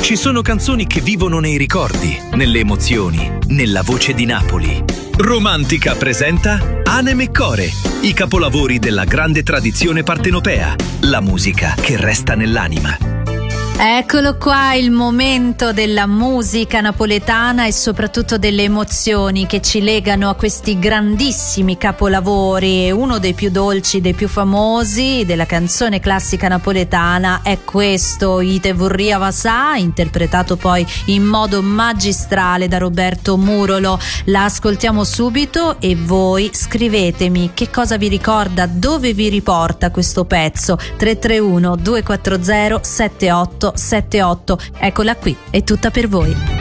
Ci sono canzoni che vivono nei ricordi, nelle emozioni, nella voce di Napoli. Romantica presenta Anem e Core, i capolavori della grande tradizione partenopea, la musica che resta nell'anima. Eccolo qua, il momento della musica napoletana e soprattutto delle emozioni che ci legano a questi grandissimi capolavori. Uno dei più dolci, dei più famosi della canzone classica napoletana è questo, Ite vorria vasà, interpretato poi in modo magistrale da Roberto Murolo. La ascoltiamo subito e voi scrivetemi che cosa vi ricorda, dove vi riporta questo pezzo. 331 240 7878. Eccola qui, è tutta per voi.